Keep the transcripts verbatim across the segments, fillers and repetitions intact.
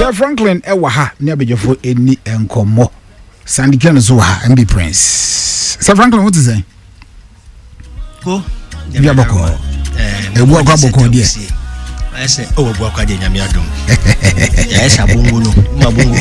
Sir Franklin Ewaha, Nebejofo Eni Enkomo. Sandy Ken Zoha, M B Prince. Sir Franklin, what is it? Go. Yabako. Eh, wo kwa boko die. I say, oh, wo kwa de nyame adom. Yes, abungu no. Mabungu.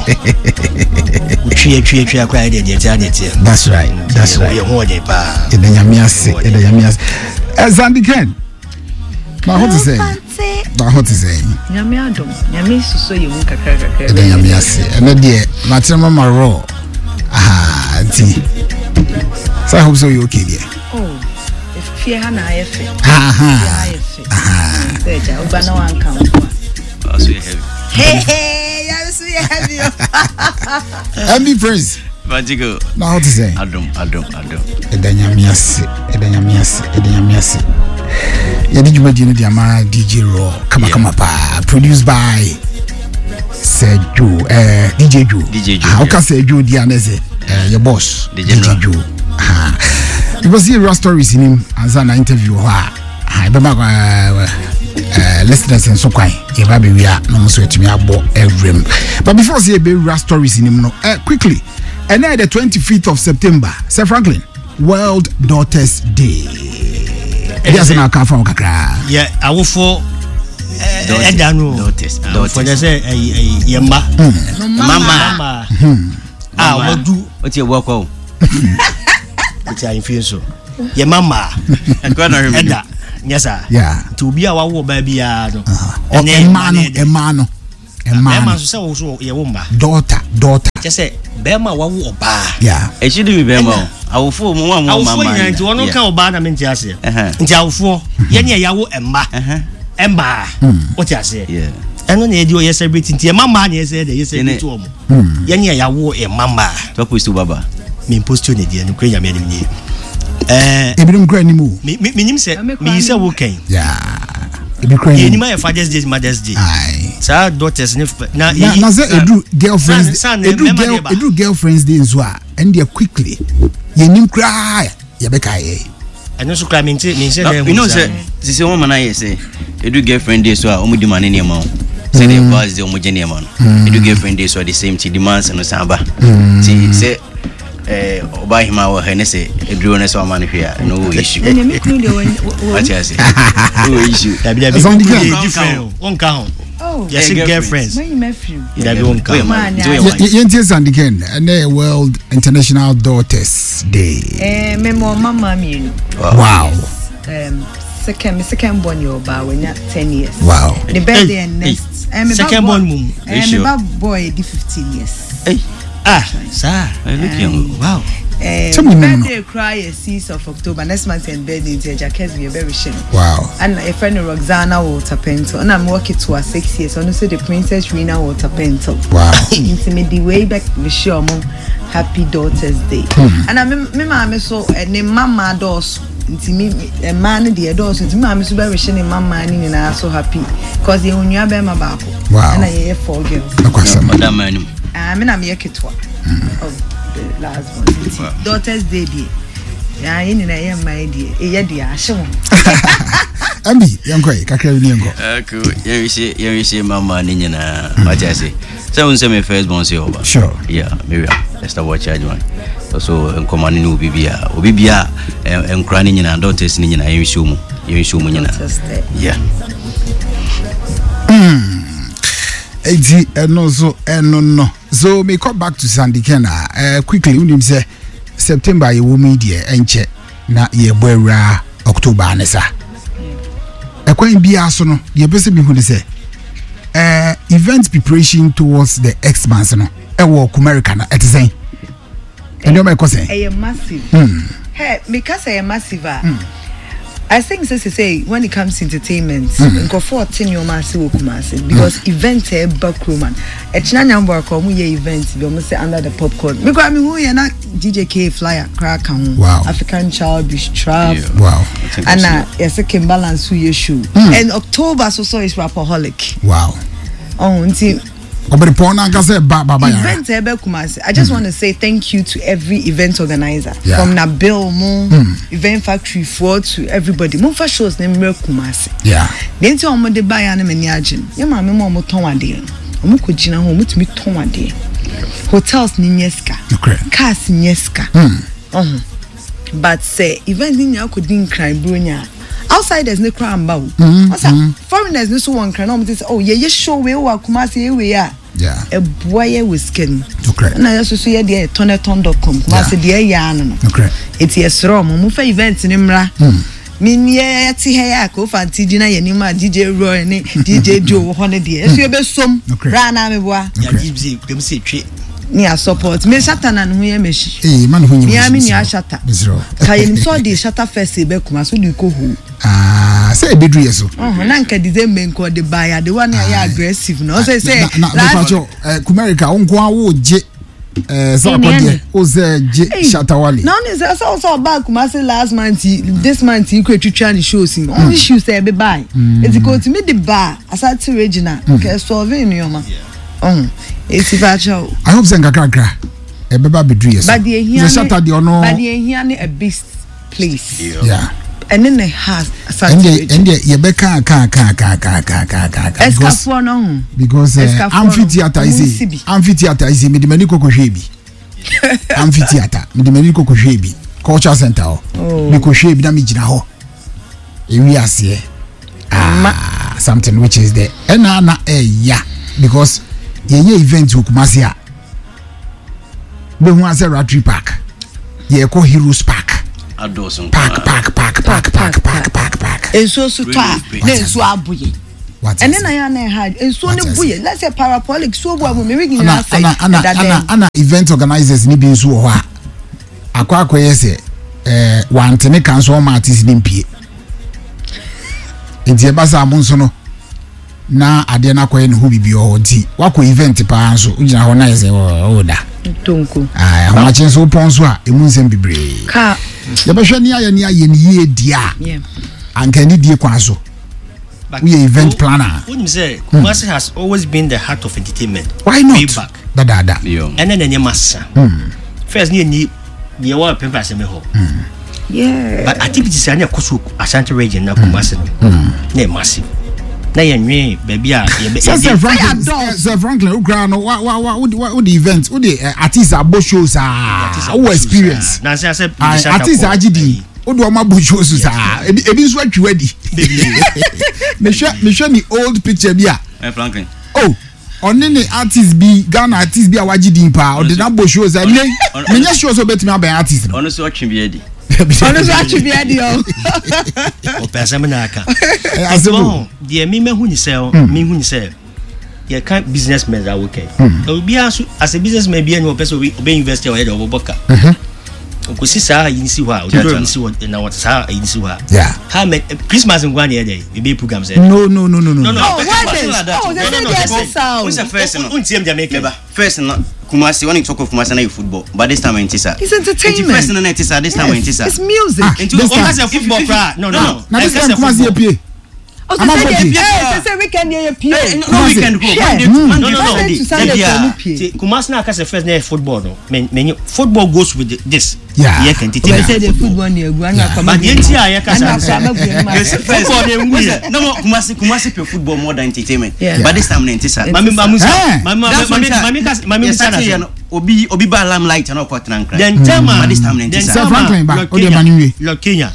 Utwie twie twie kwa de de tia de tia. That's right. That's right. Ye ho de pa. E de nyame ase, e de nyame ase. Eh, Sandy Ken. Ma what is it? Ma what is it? Nyame adom. Nyame suso ye mu kakra kakra. E de nyame ase. Ene de Matema Maro. Ah, ti. So I hope so you okay there. Oh. Fear Hana F. Aha. Aha. Seja, ubana wanka. Oh, so heavy. Hey, hey, you're so heavy. M B Prince. Magico. Now how to say? Adom, adom, adom. Edanyamiasi, edanyamiasi, edanyamiasi. Ya did you imagine the ama D J Raw? Come on, come on, pa. Produced by Sergio, eh, D J Joe. D J Joe. How can Sergio Dianese? Eh, your boss. D J Joe. Ah. You was hear stories in him as an interview. I remember uh, listeners and so quiet. If I be we are no so to me about every. But before I say be stories in him, no, uh, quickly. And then the twenty-fifth of September, Sir Franklin, World Daughters Day. Yes, na come from kakra. Yeah, I will for Edano. Daughters. For just say yamba. Mama. Ah, what do? What's your work on? Which I feel so. Your mama. And God, I remember. Yes, sir. Yeah. To be our war baby. And then, man, a man, a man, so your woman. Daughter, daughter. Just say, Bema, what war bar. Yeah. It should be Bema. I will form one more mamma. To one count bad, I mean, just here. And Jow for Yenya Yawo Emma. Emma. What I say? Yeah. And when you do your celebrating to your mamma, you said, you said, Yenya Yawo a mamma. Talk with Baba. Me post you the and Ukraine made me. Eh, Ebidum Granny Moo. Me, me, say, me, say, okay. Yeah. Ebidum my Father's Day, Mother's Day. Aye. Sir, daughters, now, now, say, Edu girlfriends, Edu Edu girlfriends, day as well, and they quickly. You need cry, Yabeka. And also climbing, me, say, you know, sir, this is a woman I say, Edu girlfriend days, so I'm with the man in your mouth. Say they was the homogeneous man. Edu girlfriend days, so the same tea demands and Samba. See, say, eh, buy him our Hennessy, a drone so man here, no issue. What I say? No issue. Different. One count. Oh, yes, girlfriends. When you met you, that won't come. Yes, and again, and the World International Daughters Day. Eh, memo mama me. Wow. Um, second, second born your bar when you're ten years. Wow. The birthday and next. Second born mum. And my boy, the fifteen years. Hey. Ah, sir. Um, wow. Uh, birthday cry a sixth of October next month and birthday in Jackets be a very shame. Wow. And a friend of Roxana Walter Pentel. And I'm working to her six years. And also the Princess Rina Walter Pentel. Wow. Intimate the way back we show mom Happy Daughters Day. Hmm. And I remember so and the mama doors intimate a man the adults into my Miss Berry Shannon mama and I so happy because the only Abema Bako. Wow. And I hear four girls. Madam Man. I mean, I'm here Kitwa of the last one. Wow. Daughters Day. Yeah, in a young my dear. Yeah, dear. Show Ambi, young boy, Kakariango. Okay, you see, you see, Mamma Nina, what I say. So, say my first born say over. Sure. Yeah, maybe let's start watch one. Also, and commanding Ubibia, Ubibia, and crying in and daughters in Nina, you show me, you show me. Yeah. Hmm. Eighty and also and no no. So me come back to Sandy Ken uh, quickly. We need say September you will media and check na ye boy October anesa. A coin be aso no ye best be who say uh event preparation towards the X-Months no e work America na et say. And you make say eh massive. Hey, because I am massive. I think so to say when it comes to entertainment, go for ten your massive because events are backroom man. It's not number come we events be almost under the popcorn. Because I mean we are not D J K flyer crack and wow. African Child Beach Trap. Yeah. Wow. And uh yes a can balance who you shoe. And October so so is Rapaholic. Wow. Oh until Event I just mm. want to say thank you to every event organizer yeah. from Nabil Mo, mm. Event Factory four to everybody. Mo for shows name Kumasi. Yeah. Then to omo de buy an many agent. Your mama mo ton wade. omo ko gina ho omo tumi ton ade hotels ni nyeska cars nyeska mhm but say event ni nya ko din crime bronya outsiders ne crime ba o asa foreigners ne so one crime no say oh ye ye show we wa Kumasi we ya yeah e boye we skin okay na ya so so ye de toneton dot com Kumasi de ya no okay it's yes rom mo fa event ni mra minye ti he ya ko fanti gina ye ni ma D J Roy ni D J Joe ho ne de e so be som ra na me boa ya gibzi dem se twe ni a support me shata na no ye meshi eh man ho nyi ni ami ni a shata ka ye ni so de shata first e be kuma so di ko hu ah say e be do yeso oh na nka December nko de buy the one ya aggressive no say say na na eh Kumerica onko awo je eh so akode o ze je shata wale no ni say so so back Kumasi last month this month you could try the shows him only shoes say be buy it's go to me the bar asati regional ke solve ni yoma oh it's virtual I hope sen kakra e beba be do yeso but the here shata de ono but the here ni a beast place yeah and then it has and the and the ye be ka ka ka ka ka ka ka ka escape no because uh, amphitheater is amphitheater is me de mani kokohwe bi amphitheater me de mani kokohwe bi culture center ho me kokohwe bi na me gina ho ewi ase ah something which is there and na na eh yeah because ye ye event with Kumasi a be hu ase Ratri Park ye ko Heroes Park Adults park park park park park park park park enso so to a na enso abuye and then I na had enso ne buye let's say parapolic so bo abu me we gina say ana ana ana ana event organizers ni bi nso ho a akwa akoye se eh wantene kan so ma artist ni mpie enti ba sa mo nso no na ade na akoye ne ho bibi ho nti wako event pa nso ugina ho na yese o da tonko ah ho ma chen so pon so a emu nsem bibre ka ya be hwe ni aye ni aye ni ye dia yeah anka ni die kwa so we event planner when you say Kumasi has always been the heart of entertainment why not back da da da and then any massa first ni ni ye wa pempa se me ho yeah but activities are na koso Ashanti region na Kumasi na massive na ye nwe baby a ye Sir Franklin Sir Franklin o gra no wa wa wa the event o the artist abo shows ah o experience na say say artist agidi o do ma bo shows ah ebi so atwadi me sure me sure ni old picture bi a Franklin oh oni ni artist bi Ghana artist bi a wagidi pa o de na bo shows ah me me nya shows o betimi aban artist no ono so atwe bi edi ono so atwe bi edi o o pesa me na aka asebo de me me hu ni say me hu ni say ye kan businessmen that okay obi aso as a businessman bi any person we be investor or head of boka ko si sa yin si ho a o do si ho na what sa yin si ho a yeah how me Christmas ngwan ye dey e be program say no no no no no no oh what is oh they say yes sound who's the first no untiem Jamaica first no Kumasi when you talk of Kumasi na football but this time it's it's entertainment first no it's this time it's it's music into Kumasi football cra no no na this time Kumasi e pie oh they say yes they say weekend here pie no weekend go no no no Kumasi na kase first na football no me football goes with this yeah yeah can they say the football ni egu anya kama but yenti a ya kase football na ngu no Kumasi Kumasi play football more than entertainment but this time na ntisa mami mami mami mami mami mami sana obi obi ba limelight na ko tran kra then tema this time na ntisa Sir Franklin ba o de maniwe lo Kenya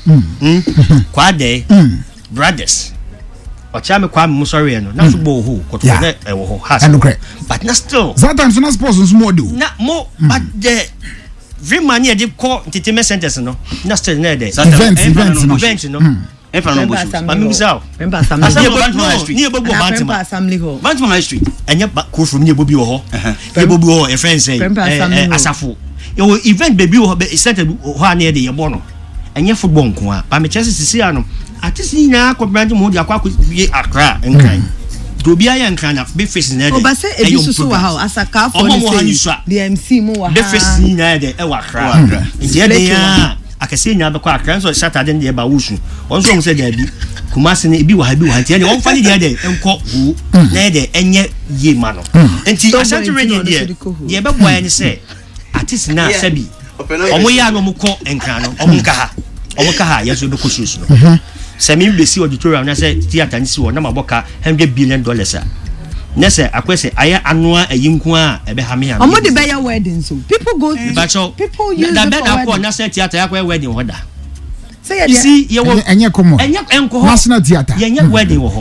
kwade brothers ochame kwa mu sorry no na football ho koto na e wo ho has but na still that time so na sports no small do na mo but the very many of the core entertainment centers no na still na there events events no events no e fa no bush mami misao remember assembly ni ebo bo remember assembly hall Bantam High Street anya ko from ni ebo bi wo ho ebo bi wo e friend say asafo yo event baby wo be center ho na de ye bo no anya football nko a ba me chese sisi ano artist ni na ko brand mo di akwa ko bi Accra nkran do bi ayan nkran na be face na de o ba se ebi susu wa ha asaka for the the M C mo wa ha be face ni na de e wa Accra nti e de ya akase nya be ko Accra so Saturday de ba wusu won so se de bi Kumasi ni bi wa ha bi wa nti de won fa ni de de enko hu na de enye ye ma no nti Ashanti radio de ye be boy ni se artist na sabi omo ya no mo ko nkran no omo nka ha omo ka ha yeso be ko susu no se mi be si auditorium na se theater ni si wo na maboka one hundred billion dollars a Nese akwese aya anua ayinku a ebe ha me ya. Omo de be your wedding so. People go uh, people use that it for wedding. Na say theater yakwa wedding ho da. Say you see you will enye komo. Enye enko ho. National theater. Yenye wedding ho.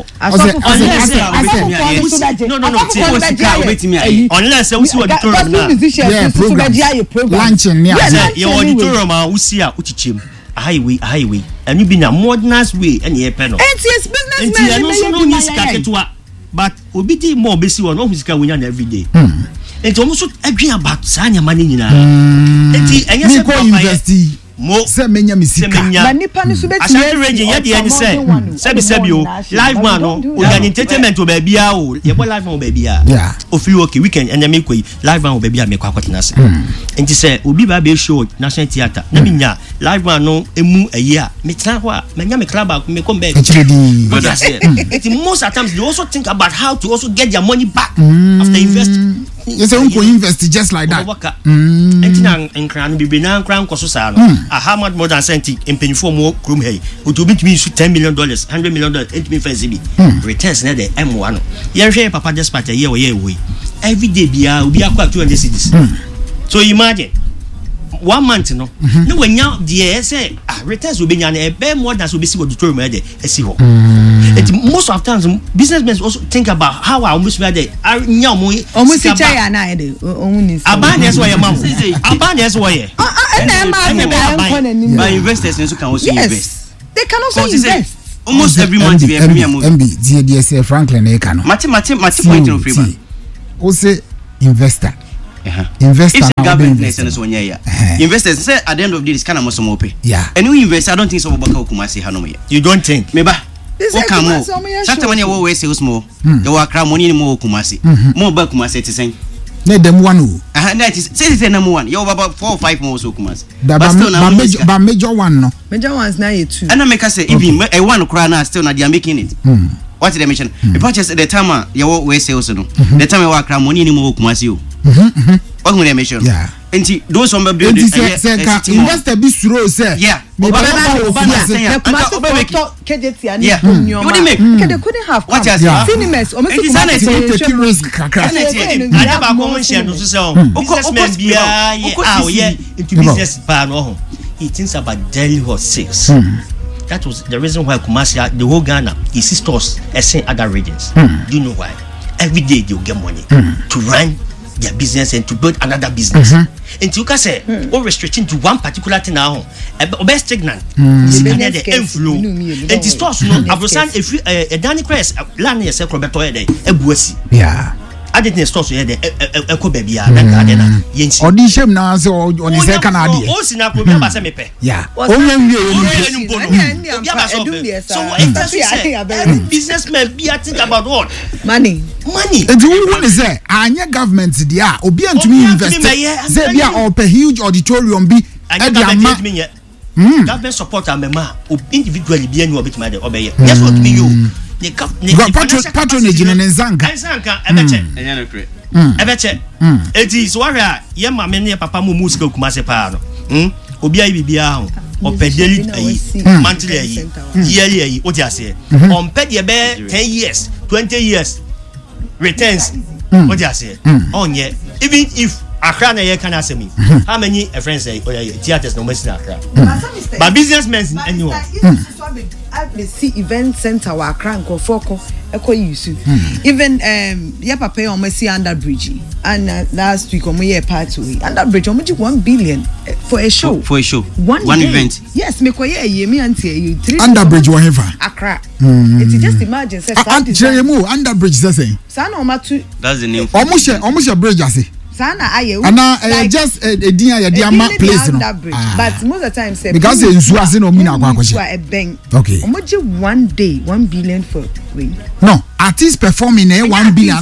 No no no. Unless we see auditorium na. Yeah, program. Luncheon ne ase. Your auditorium a usi a uchichim. Highway highway. And you be na modernist way and ye pe no. It's businessmen. And you no use kaketwa. But obi di more besi won no sika wonya na every day. Enti omo so adwen about sanya mane nyina. Enti enye se papa investi mo se menya misika. Na nipa ni so beti. Asante region ye de any say. Sebi sebi o live man no o ya entertainment o ba bia o ye bo live man o ba bia. Yeah. O free okay weekend and me koi live man o ba bia me kwa kwatena se. Enti say obi ba be show National Theatre na me nya live man no emu ayi a me tena ho a me nya me club me come back. Enti most at times they also think about how to also get their money back after invest. You say unko invest just like that. Enti na nkran bibi na nkran koso sa no. A how much more than senti empenifo mo krum hey. Otobi timi su ten million dollars, one hundred million dollars, eight me fancy bi. Returns na the M one no. Yen hwe papa just part a year we year we. Every day bia obi akwa two hundred cedis. So imagine one month no. No when nya the say ah returns will be nya na be more than so be see auditorium e dey e see ho. It most of times businessmen also think about how I almost where they are nya mo almost see ya na e dey ohun abandon why mam abandon why but investors also can also invest. They can also invest. Almost every month we have premium movie. M B D D S Franklin e kan. Mati mati mati point no free man. O say investor. Uh-huh. Investor it's a government investors one year. Investors say at the end of the day this kind of most pay. Yeah. And we invest I don't think so Baka Kumasi Hanoma. You don't think? Meba. What come more? Sata money we say small. The work money more Kumasi. More back Kumasi to say. Let them one who. Ah, that is say it's number one. You about four or five more so Kumasi. But still now major, but major one no. Major one's now two. And I make us say even a one cry now still not they are making it. What did they mention? The purchase at the time you we say also no. The time we work money more Kumasi. Mhm. What we mention? Yeah. Enti those some build it investor be sure say yeah me Oba yeah you wouldn't make they couldn't have what is cinemas almost take risk kakra I never go share no so businessmen bia ah yeah into business pa no he thinks about daily hot sales. That was the reason why Kumasi the whole Ghana is stores as in other regions. Do you know why? Every day they will get money to run their business and to build another business. And you can say, or restricting to one particular thing now, a best stagnant. The inflow. And the stores, no, I was saying, if a Danny Crest, land yourself, Roberto, a bussy. Yeah. I didn't store so the echo baby. Audition now, so on the second idea. Oh, Sinapo, Basamepe. Yeah. So, businessmen be think about what? Money. Money. And you want to say, Anya government, yeah, or be to me invest. Say, yeah, or a huge auditorium be at the government support a mema individually be any bit mother obey. Yes, what me you. The patronage in Nzanka. Nzanka, Ebeche. Ebeche. It is warrior, Yama many papa musical Kumasepano. Hm? Obia Bibia, or pedally monthly, yearly, what you say. On ped your bear ten years, twenty years returns. What you say? On yet, even if Accra na can ask me how many friends say theaters no messing Accra. But businessmen anymore. The see event center wa Accra nko foko eko yusu. Even um ya papa o see under bridge and uh, last week omo year part we under bridge omo ji one billion for a show. For, for a show. One, one day. event. Yes, me ko ye ye me anti you three. Under bridge one heaven. Accra. It's just imagine say Jeremu under bridge say. Sana o ma tu. That's the name. Omo she omo she bridge say. Sana aye ana uh, just a uh, dia ya dia ma place no ah. But most of the time say because e nsu ase no mi na akwa akwa okay omoji one day one billion for we no artist performing eh one billion